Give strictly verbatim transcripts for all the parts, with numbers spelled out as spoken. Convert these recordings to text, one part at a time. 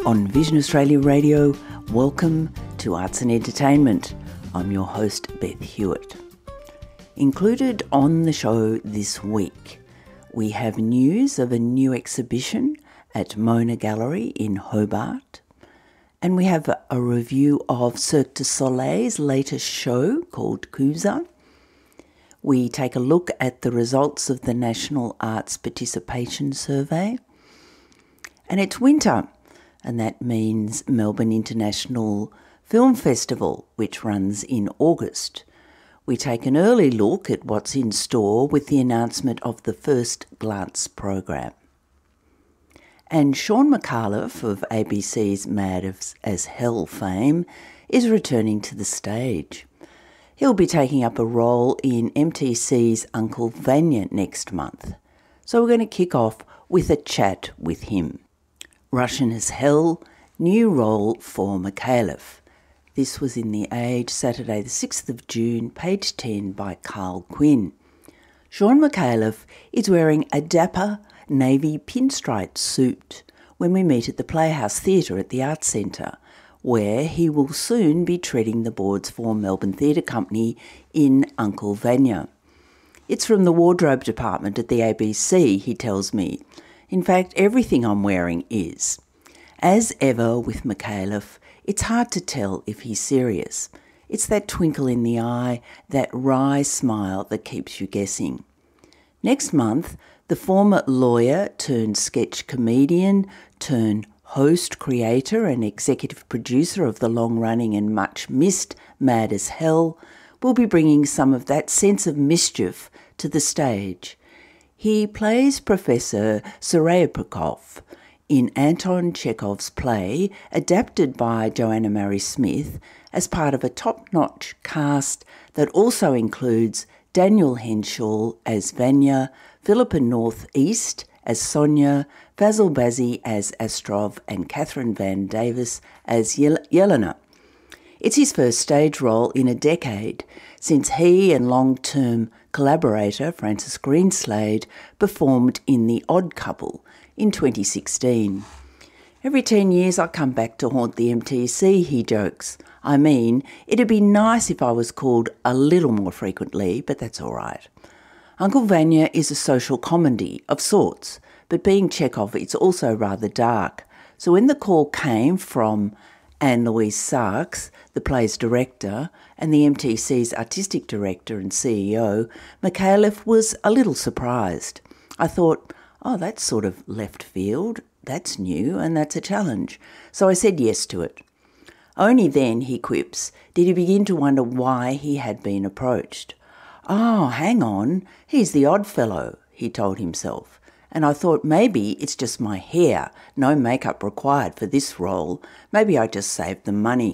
On Vision Australia Radio, welcome to Arts and Entertainment. I'm your host, Beth Hewitt. Included on the show this week, we have news of a new exhibition at Mona Gallery in Hobart, and we have a review of Cirque du Soleil's latest show called Cusa. We take a look at the results of the National Arts Participation Survey, and it's winter, and that means Melbourne International Film Festival, which runs in August. We take an early look at what's in store with the announcement of the First Glance program. And Sean McAuliffe of A B C's Mad as, as Hell fame is returning to the stage. He'll be taking up a role in M T C's Uncle Vanya next month. So we're going to kick off with a chat with him. Russian as Hell, new role for McAuliffe. This was in The Age, Saturday the sixth of June, page ten by Carl Quinn. Sean McAuliffe is wearing a dapper navy pinstripe suit when we meet at the Playhouse Theatre at the Arts Centre, where he will soon be treading the boards for Melbourne Theatre Company in Uncle Vanya. It's from the wardrobe department at the A B C, he tells me. In fact, everything I'm wearing is. As ever with McAuliffe, it's hard to tell if he's serious. It's that twinkle in the eye, that wry smile that keeps you guessing. Next month, the former lawyer turned sketch comedian turned host, creator and executive producer of the long-running and much-missed Mad as Hell will be bringing some of that sense of mischief to the stage. He plays Professor Serebryakov in Anton Chekhov's play, adapted by Joanna Mary Smith, as part of a top-notch cast that also includes Daniel Henshaw as Vanya, Philippa North East as Sonia, Basil Bazzi as Astrov, and Catherine Van Davis as Yel- Yelena. It's his first stage role in a decade since he and long-term collaborator Francis Greenslade performed in The Odd Couple in twenty sixteen. Every ten years I come back to haunt the M T C, he jokes. I mean, it'd be nice if I was called a little more frequently, but that's all right. Uncle Vanya is a social comedy of sorts, but being Chekhov, it's also rather dark. So when the call came from Anne-Louise Sarks, the play's director, and the M T C's artistic director and C E O, McAuliffe was a little surprised. I thought, oh, that's sort of left field, that's new, and that's a challenge. So I said yes to it. Only then, he quips, did he begin to wonder why he had been approached. Oh, hang on, he's the odd fellow, he told himself. And I thought maybe it's just my hair, no makeup required for this role. Maybe I just saved them money.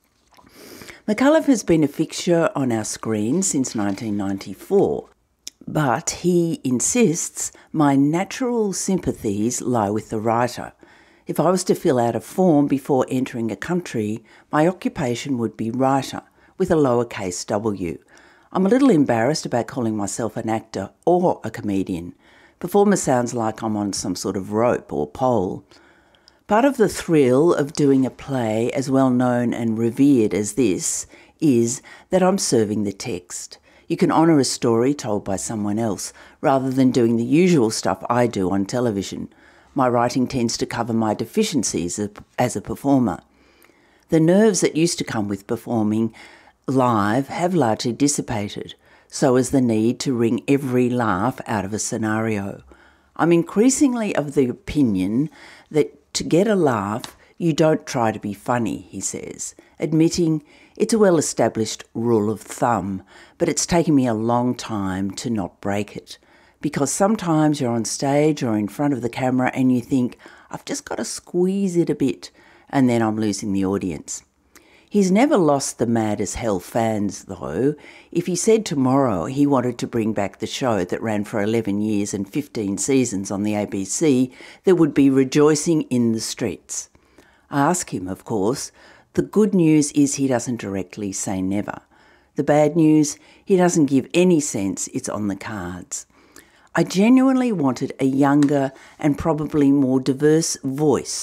McAuliffe has been a fixture on our screen since nineteen ninety-four, but he insists my natural sympathies lie with the writer. If I was to fill out a form before entering a country, my occupation would be writer, with a lowercase w. I'm a little embarrassed about calling myself an actor or a comedian. Performer sounds like I'm on some sort of rope or pole. Part of the thrill of doing a play as well known and revered as this is that I'm serving the text. You can honour a story told by someone else rather than doing the usual stuff I do on television. My writing tends to cover my deficiencies as a performer. The nerves that used to come with performing live have largely dissipated. So is the need to wring every laugh out of a scenario. I'm increasingly of the opinion that to get a laugh, you don't try to be funny, he says, admitting it's a well-established rule of thumb, but it's taken me a long time to not break it. Because sometimes you're on stage or in front of the camera and you think, I've just got to squeeze it a bit, and then I'm losing the audience. He's never lost the Mad as Hell fans, though. If he said tomorrow he wanted to bring back the show that ran for eleven years and fifteen seasons on the A B C, there would be rejoicing in the streets. I ask him, of course. The good news is he doesn't directly say never. The bad news, he doesn't give any sense it's on the cards. I genuinely wanted a younger and probably more diverse voice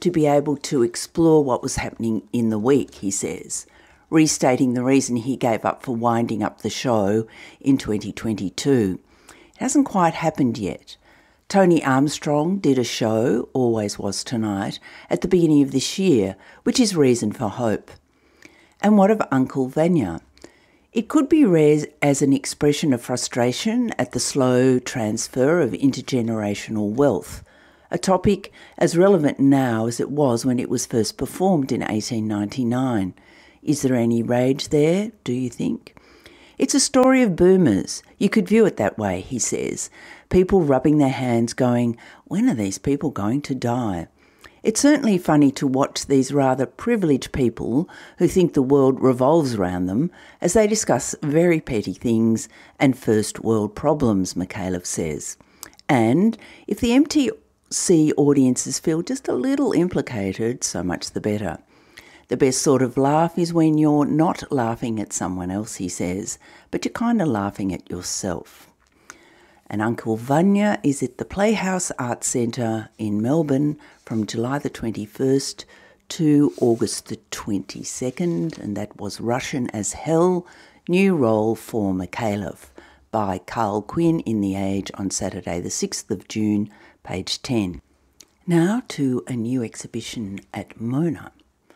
to be able to explore what was happening in the week, he says, restating the reason he gave up for winding up the show in twenty twenty-two. It hasn't quite happened yet. Tony Armstrong did a show, Always Was Tonight, at the beginning of this year, which is reason for hope. And what of Uncle Vanya? It could be read as an expression of frustration at the slow transfer of intergenerational wealth, a topic as relevant now as it was when it was first performed in eighteen ninety-nine. Is there any rage there, do you think? It's a story of boomers. You could view it that way, he says. People rubbing their hands going, when are these people going to die? It's certainly funny to watch these rather privileged people who think the world revolves around them as they discuss very petty things and first world problems, Mikhailov says. And if the M T C audiences feel just a little implicated, so much the better. The best sort of laugh is when you're not laughing at someone else, he says, but you're kind of laughing at yourself. And Uncle Vanya is at the Playhouse Arts Centre in Melbourne from July the twenty-first to August the twenty-second, and that was Russian as Hell, new role for Mikhailov, by Carl Quinn in The Age on Saturday the sixth of June, page ten. Now to a new exhibition at Mona.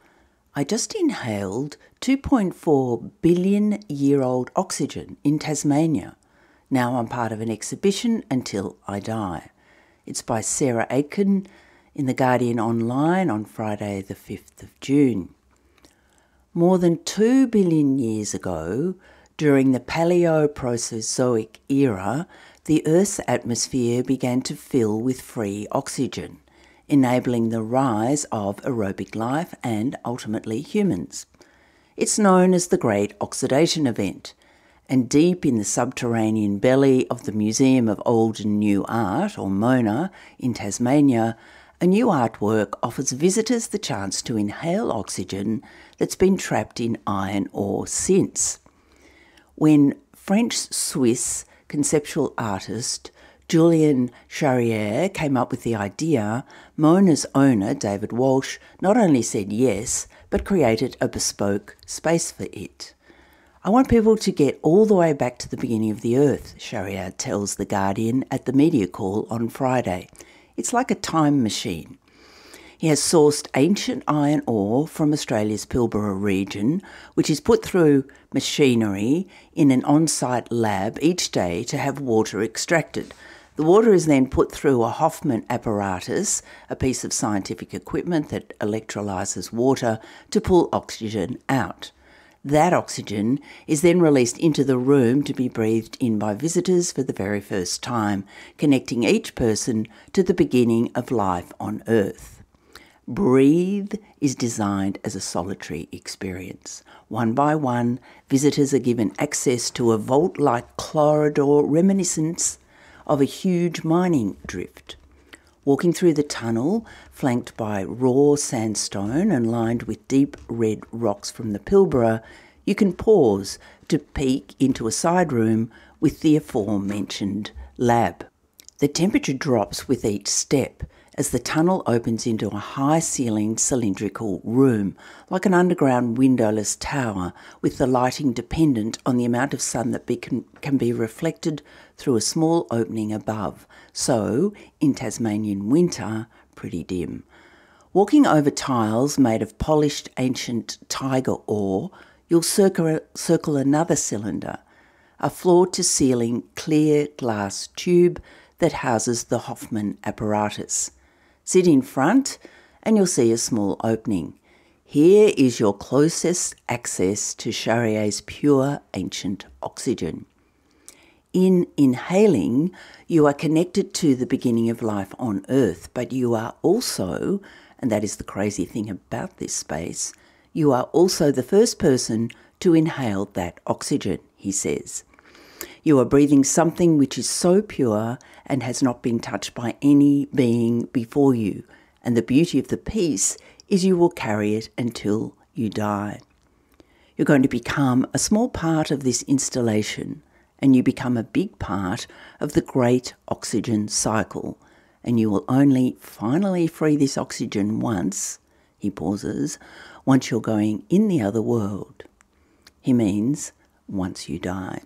I just inhaled two point four billion year old oxygen in Tasmania. Now I'm part of an exhibition until I die. It's by Sarah Aitken in The Guardian Online on Friday the fifth of June. More than two billion years ago, during the Paleoproterozoic era, the Earth's atmosphere began to fill with free oxygen, enabling the rise of aerobic life and ultimately humans. It's known as the Great Oxidation Event, and deep in the subterranean belly of the Museum of Old and New Art, or MONA, in Tasmania, a new artwork offers visitors the chance to inhale oxygen that's been trapped in iron ore since. When French-Swiss conceptual artist Julien Charrière came up with the idea, MONA's owner, David Walsh, not only said yes, but created a bespoke space for it. I want people to get all the way back to the beginning of the Earth, Charrière tells The Guardian at the media call on Friday. It's like a time machine. He has sourced ancient iron ore from Australia's Pilbara region, which is put through machinery in an on-site lab each day to have water extracted. The water is then put through a Hoffman apparatus, a piece of scientific equipment that electrolyses water to pull oxygen out. That oxygen is then released into the room to be breathed in by visitors for the very first time, connecting each person to the beginning of life on Earth. Breathe is designed as a solitary experience. One by one, visitors are given access to a vault-like corridor reminiscent of a huge mining drift. Walking through the tunnel, flanked by raw sandstone and lined with deep red rocks from the Pilbara, you can pause to peek into a side room with the aforementioned lab. The temperature drops with each step as the tunnel opens into a high-ceilinged cylindrical room, like an underground windowless tower, with the lighting dependent on the amount of sun that be can, can be reflected through a small opening above, so, in Tasmanian winter, pretty dim. Walking over tiles made of polished ancient tiger ore, you'll circle, circle another cylinder, a floor-to-ceiling clear glass tube that houses the Hoffman apparatus. Sit in front and you'll see a small opening. Here is your closest access to Charrière's pure ancient oxygen. In inhaling, you are connected to the beginning of life on Earth, but you are also, and that is the crazy thing about this space, you are also the first person to inhale that oxygen, he says. You are breathing something which is so pure and has not been touched by any being before you, and the beauty of the piece is you will carry it until you die. You're going to become a small part of this installation, and you become a big part of the great oxygen cycle, and you will only finally free this oxygen once, he pauses, once you're going in the other world. He means once you die.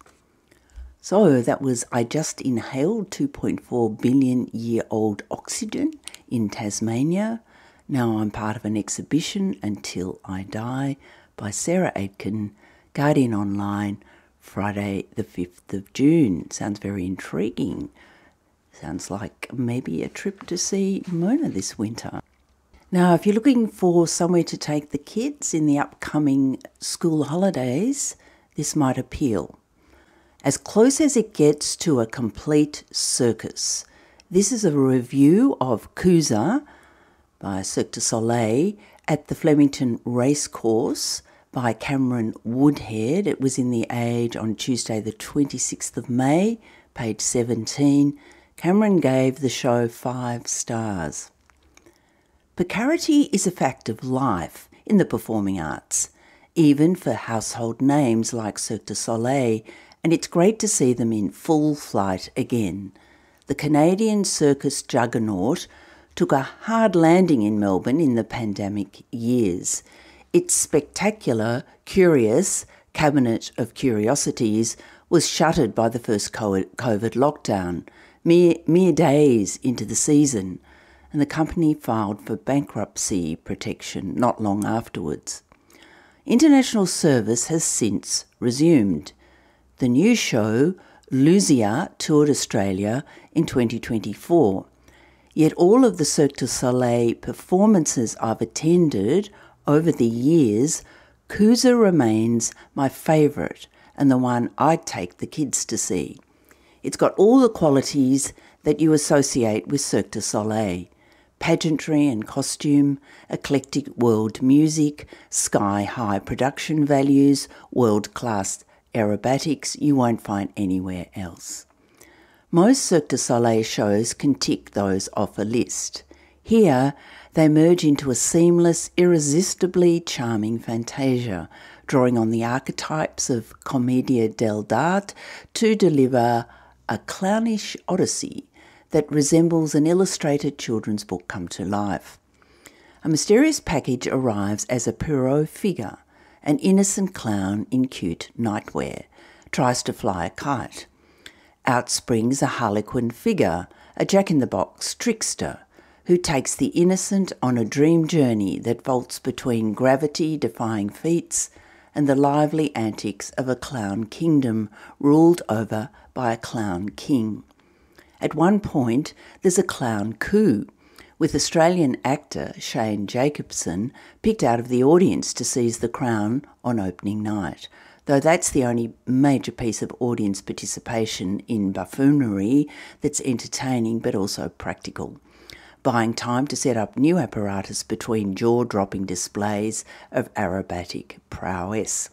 So that was I Just Inhaled two point four billion year old oxygen in Tasmania. Now I'm part of an exhibition, Until I Die, by Sarah Aitken, Guardian Online, Friday the fifth of June. Sounds very intriguing. Sounds like maybe a trip to see Mona this winter. Now, if you're looking for somewhere to take the kids in the upcoming school holidays, this might appeal. As close as it gets to a complete circus, this is a review of Coosa by Cirque du Soleil at the Flemington Racecourse by Cameron Woodhead. It was in The Age on Tuesday the twenty-sixth of May, page seventeen. Cameron gave the show five stars. Precarity is a fact of life in the performing arts, even for household names like Cirque du Soleil, and it's great to see them in full flight again. The Canadian circus juggernaut took a hard landing in Melbourne in the pandemic years. Its spectacular, curious cabinet of curiosities was shuttered by the first COVID lockdown, mere, mere days into the season, and the company filed for bankruptcy protection not long afterwards. International service has since resumed. The new show, Lucia, toured Australia in twenty twenty-four. Yet all of the Cirque du Soleil performances I've attended over the years, Coosa remains my favourite and the one I'd take the kids to see. It's got all the qualities that you associate with Cirque du Soleil: pageantry and costume, eclectic world music, sky-high production values, world-class aerobatics you won't find anywhere else. Most Cirque du Soleil shows can tick those off a list. Here, they merge into a seamless, irresistibly charming fantasia, drawing on the archetypes of commedia dell'arte to deliver a clownish odyssey that resembles an illustrated children's book come to life. A mysterious package arrives as a Pierrot figure, an innocent clown in cute nightwear, tries to fly a kite. Out springs a harlequin figure, a jack-in-the-box trickster, who takes the innocent on a dream journey that vaults between gravity-defying feats and the lively antics of a clown kingdom ruled over by a clown king. At one point, there's a clown coup, with Australian actor Shane Jacobson picked out of the audience to seize the crown on opening night, though that's the only major piece of audience participation in buffoonery that's entertaining but also practical, buying time to set up new apparatus between jaw-dropping displays of aerobatic prowess.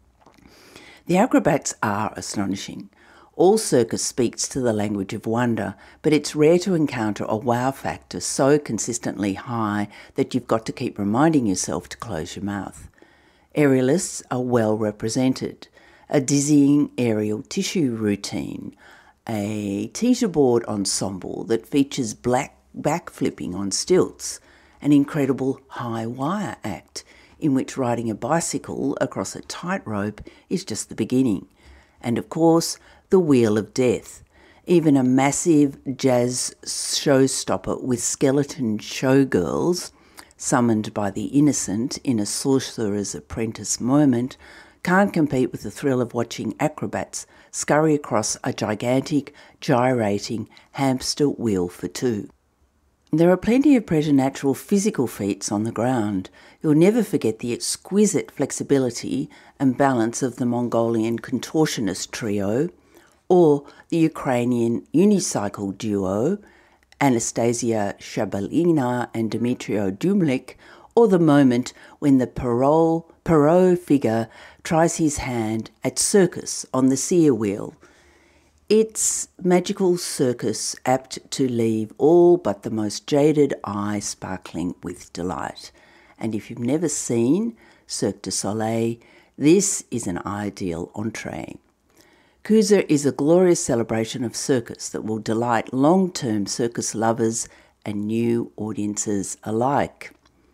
The acrobats are astonishing. All circus speaks to the language of wonder, but it's rare to encounter a wow factor so consistently high that you've got to keep reminding yourself to close your mouth. Aerialists are well represented. A dizzying aerial tissue routine, a teeterboard ensemble that features black backflipping on stilts, an incredible high wire act in which riding a bicycle across a tightrope is just the beginning, and of course the Wheel of Death, even a massive jazz showstopper with skeleton showgirls summoned by the innocent in a sorcerer's apprentice moment, can't compete with the thrill of watching acrobats scurry across a gigantic, gyrating hamster wheel for two. There are plenty of preternatural physical feats on the ground. You'll never forget the exquisite flexibility and balance of the Mongolian contortionist trio, or the Ukrainian unicycle duo, Anastasia Shabalina and Dmitry Dumlik, or the moment when the Perot figure tries his hand at circus on the sear wheel. It's magical circus apt to leave all but the most jaded eye sparkling with delight. And if you've never seen Cirque du Soleil, this is an ideal entree. Kusa is a glorious celebration of circus that will delight long-term circus lovers and new audiences alike.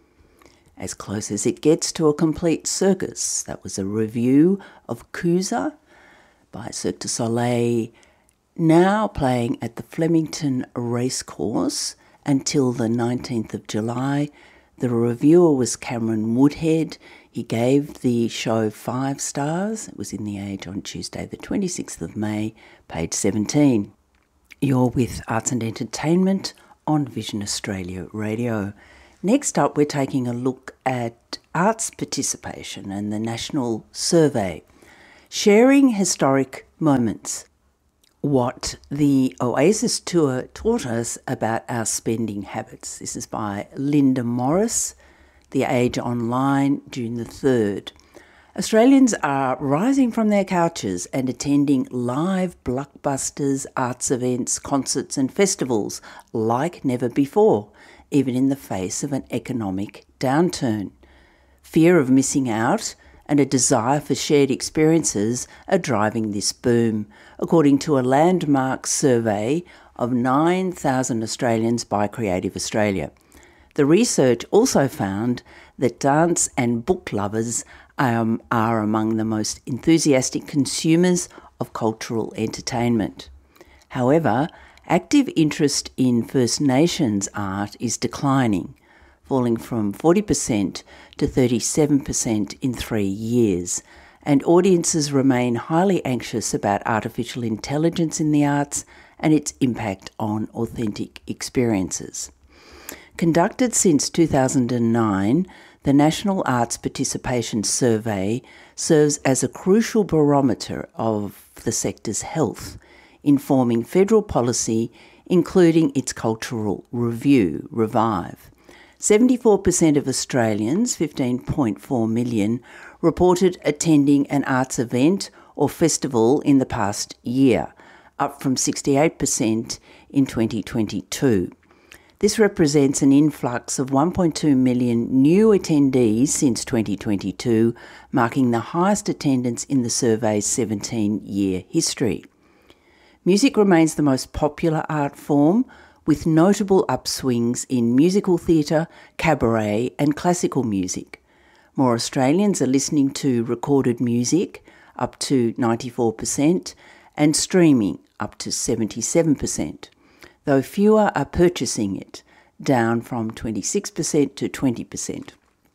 As close as it gets to a complete circus, that was a review of Kusa by Cirque du Soleil, now playing at the Flemington Racecourse until the nineteenth of July. The reviewer was Cameron Woodhead. He gave the show five stars. It was in The Age on Tuesday the twenty-sixth of May, page seventeen. You're with Arts and Entertainment on Vision Australia Radio. Next up, we're taking a look at arts participation and the national survey, Sharing Historic Moments. What the Oasis Tour taught us about our spending habits. This is by Linda Morris, The Age Online, June the third. Australians are rising from their couches and attending live blockbusters, arts events, concerts and festivals like never before, even in the face of an economic downturn. Fear of missing out and a desire for shared experiences are driving this boom, according to a landmark survey of nine thousand Australians by Creative Australia. The research also found that dance and book lovers um, are among the most enthusiastic consumers of cultural entertainment. However, active interest in First Nations art is declining, falling from forty percent to thirty-seven percent in three years, and audiences remain highly anxious about artificial intelligence in the arts and its impact on authentic experiences. Conducted since two thousand nine, the National Arts Participation Survey serves as a crucial barometer of the sector's health, informing federal policy, including its cultural review, Revive. seventy-four percent of Australians, fifteen point four million, reported attending an arts event or festival in the past year, up from sixty-eight percent in twenty twenty-two. This represents an influx of one point two million new attendees since twenty twenty-two, marking the highest attendance in the survey's seventeen-year history. Music remains the most popular art form, with notable upswings in musical theatre, cabaret and classical music. More Australians are listening to recorded music, up to ninety-four percent, and streaming, up to seventy-seven percent, though fewer are purchasing it, down from twenty-six percent to twenty percent.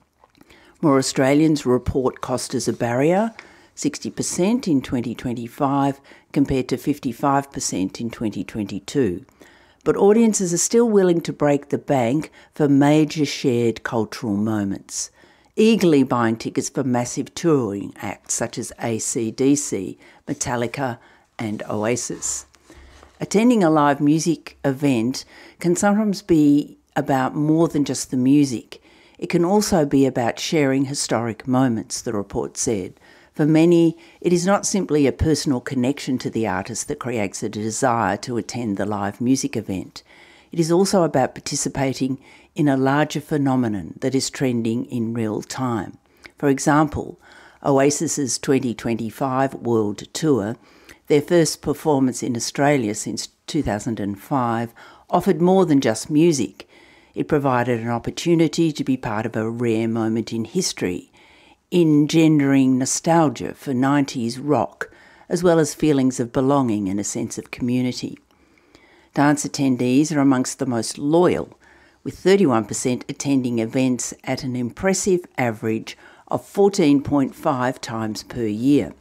More Australians report cost as a barrier, sixty percent in twenty twenty-five compared to fifty-five percent in twenty twenty-two. But audiences are still willing to break the bank for major shared cultural moments, eagerly buying tickets for massive touring acts such as A C D C, Metallica and Oasis. Attending a live music event can sometimes be about more than just the music. It can also be about sharing historic moments, the report said. For many, it is not simply a personal connection to the artist that creates a desire to attend the live music event. It is also about participating in a larger phenomenon that is trending in real time. For example, Oasis's twenty twenty-five World Tour, their first performance in Australia since two thousand five, offered more than just music. It provided an opportunity to be part of a rare moment in history, engendering nostalgia for nineties rock, as well as feelings of belonging and a sense of community. Dance attendees are amongst the most loyal, with thirty-one percent attending events at an impressive average of fourteen point five times per year.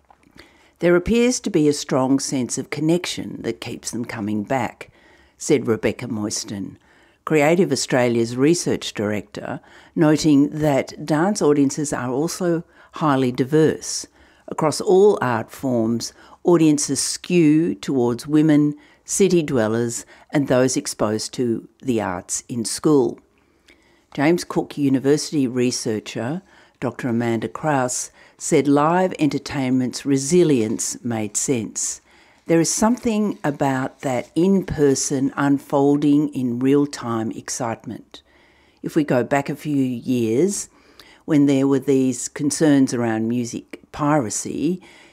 There appears to be a strong sense of connection that keeps them coming back, said Rebecca Moyston, Creative Australia's research director, noting that dance audiences are also highly diverse. Across all art forms, audiences skew towards women, city dwellers, and those exposed to the arts in school. James Cook University researcher Doctor Amanda Krauss said live entertainment's resilience made sense. There is something about that in-person unfolding in real-time excitement. If we go back a few years, when there were these concerns around music piracy,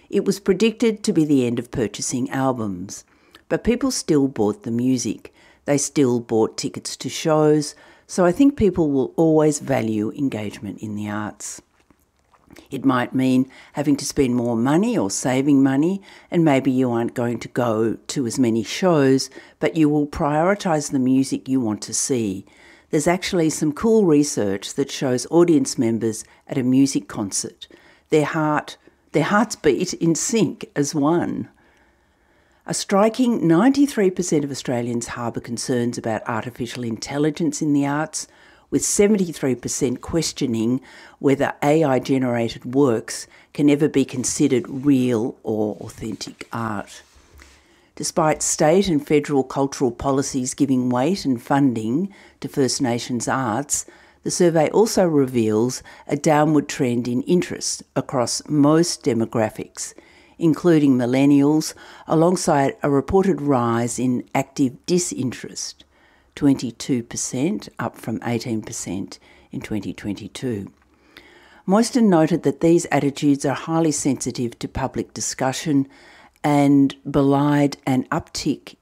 It was predicted to be the end of purchasing albums, but people still bought the music. They still bought tickets to shows, so I think people will always value engagement in the arts. It might mean having to spend more money or saving money, and maybe you aren't going to go to as many shows, but you will prioritise the music you want to see. There's actually some cool research that shows audience members at a music concert, their heart, their hearts beat in sync as one. A striking ninety-three percent of Australians harbour concerns about artificial intelligence in the arts, with seventy-three percent questioning whether A I-generated works can ever be considered real or authentic art. Despite state and federal cultural policies giving weight and funding to First Nations arts, the survey also reveals a downward trend in interest across most demographics, including millennials, alongside a reported rise in active disinterest, twenty-two percent, up from eighteen percent in twenty twenty-two. Moyston noted that these attitudes are highly sensitive to public discussion and belied an uptick